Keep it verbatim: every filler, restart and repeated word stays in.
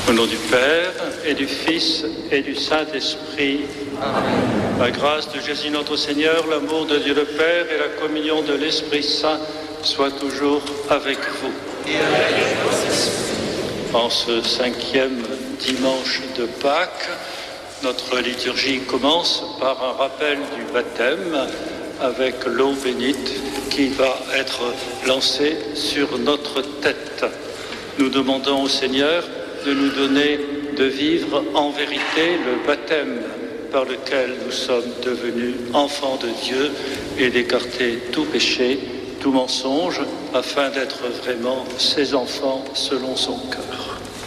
Au nom du Père, et du Fils, et du Saint-Esprit. Amen. La grâce de Jésus notre Seigneur, l'amour de Dieu le Père et la communion de l'Esprit Saint soient toujours avec vous. Et avec votre esprit. En ce cinquième dimanche de Pâques, notre liturgie commence par un rappel du baptême avec l'eau bénite qui va être lancée sur notre tête. Nous demandons au Seigneur de nous donner de vivre en vérité le baptême par lequel nous sommes devenus enfants de Dieu et d'écarter tout péché, tout mensonge, afin d'être vraiment ses enfants selon son cœur.